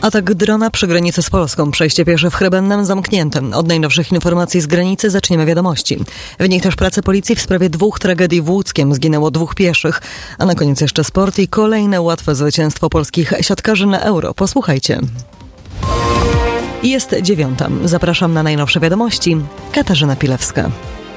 Atak drona przy granicy z Polską. Przejście piesze w Chrebennem zamknięte. Od najnowszych informacji z granicy zaczniemy wiadomości. W nich też prace policji w sprawie 2 tragedii w Łódzkiem. Zginęło 2 pieszych. A na koniec jeszcze sport i kolejne łatwe zwycięstwo polskich siatkarzy na Euro. Posłuchajcie. Jest 9:00. Zapraszam na najnowsze wiadomości. Katarzyna Pilewska.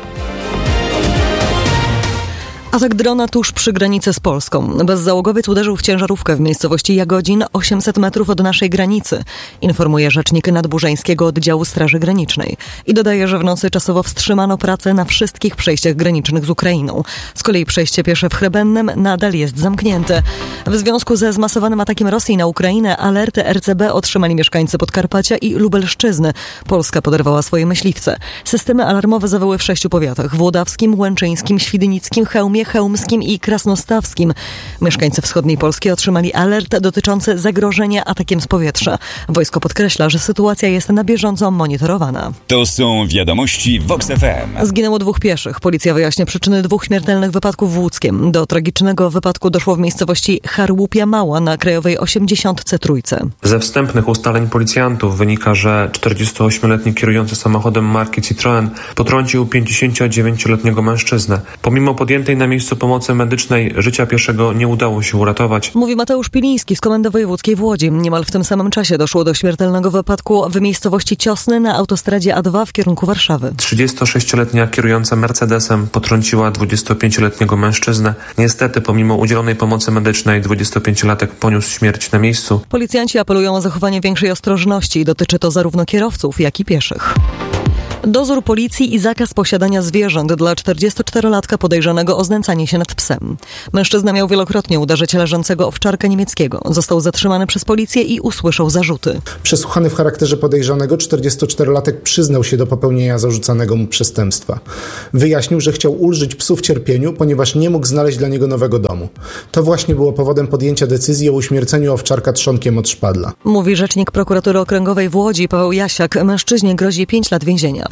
Atak drona tuż przy granicy z Polską. Bezzałogowiec uderzył w ciężarówkę w miejscowości Jagodzin, 800 metrów od naszej granicy, informuje rzecznik Nadburzańskiego Oddziału Straży Granicznej. I dodaje, że w nocy czasowo wstrzymano pracę na wszystkich przejściach granicznych z Ukrainą. Z kolei przejście piesze w Chrebennem nadal jest zamknięte. W związku ze zmasowanym atakiem Rosji na Ukrainę alerty RCB otrzymali mieszkańcy Podkarpacia i Lubelszczyzny. Polska poderwała swoje myśliwce. Systemy alarmowe zawyły w 6 powiatach: włodawskim, łęczyńskim, świdnickim, chełmskim i krasnostawskim. Mieszkańcy wschodniej Polski otrzymali alert dotyczący zagrożenia atakiem z powietrza. Wojsko podkreśla, że sytuacja jest na bieżąco monitorowana. To są wiadomości Vox FM. Zginęło 2 pieszych. Policja wyjaśnia przyczyny 2 śmiertelnych wypadków w Łódzkiem. Do tragicznego wypadku doszło w miejscowości Charłupia Mała na krajowej 83. Ze wstępnych ustaleń policjantów wynika, że 48-letni kierujący samochodem marki Citroen potrącił 59-letniego mężczyznę. Pomimo podjętej na miejscu pomocy medycznej życia pieszego nie udało się uratować. Mówi Mateusz Piliński z Komendy Wojewódzkiej w Łodzi. Niemal w tym samym czasie doszło do śmiertelnego wypadku w miejscowości Ciosny na autostradzie A2 w kierunku Warszawy. 36-letnia kierująca Mercedesem potrąciła 25-letniego mężczyznę. Niestety, pomimo udzielonej pomocy medycznej, 25-latek poniósł śmierć na miejscu. Policjanci apelują o zachowanie większej ostrożności. Dotyczy to zarówno kierowców, jak i pieszych. Dozór policji i zakaz posiadania zwierząt dla 44-latka podejrzanego o znęcanie się nad psem. Mężczyzna miał wielokrotnie uderzyć leżącego owczarka niemieckiego. Został zatrzymany przez policję i usłyszał zarzuty. Przesłuchany w charakterze podejrzanego, 44-latek przyznał się do popełnienia zarzucanego mu przestępstwa. Wyjaśnił, że chciał ulżyć psu w cierpieniu, ponieważ nie mógł znaleźć dla niego nowego domu. To właśnie było powodem podjęcia decyzji o uśmierceniu owczarka trzonkiem od szpadla. Mówi rzecznik prokuratury okręgowej w Łodzi Paweł Jasiak. Mężczyźnie grozi 5 lat więzienia.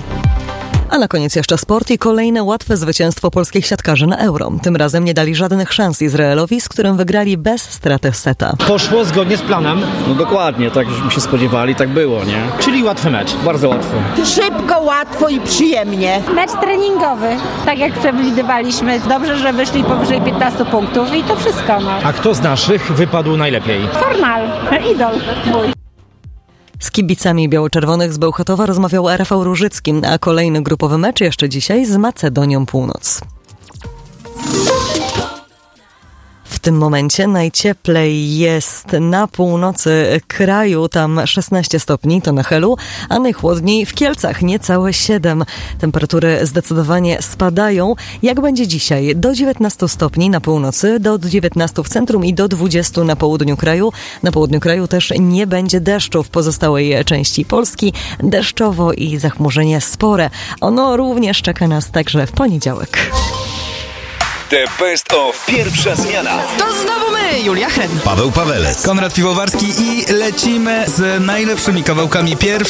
A na koniec jeszcze sport i kolejne łatwe zwycięstwo polskich siatkarzy na Euro. Tym razem nie dali żadnych szans Izraelowi, z którym wygrali bez straty seta. Poszło zgodnie z planem. No dokładnie, tak żeśmy się spodziewali, tak było, nie? Czyli łatwy mecz. Bardzo łatwy. Szybko, łatwo i przyjemnie. Mecz treningowy, tak jak przewidywaliśmy. Dobrze, że wyszli powyżej 15 punktów i to wszystko. No. A kto z naszych wypadł najlepiej? Fornal, idol mój. Z kibicami biało-czerwonych z Bełchatowa rozmawiał Rafał Różycki, a kolejny grupowy mecz jeszcze dzisiaj z Macedonią Północ. W tym momencie najcieplej jest na północy kraju, tam 16 stopni, to na Helu, a najchłodniej w Kielcach, niecałe 7. Temperatury zdecydowanie spadają. Jak będzie dzisiaj? Do 19 stopni na północy, do 19 w centrum i do 20 na południu kraju. Na południu kraju też nie będzie deszczu, w pozostałej części Polski deszczowo i zachmurzenie spore. Ono również czeka nas także w poniedziałek. The Best of Pierwsza Zmiana. To znowu my, Julia Hen, Paweł Pawelec, Konrad Piwowarski i lecimy z najlepszymi kawałkami pierwszej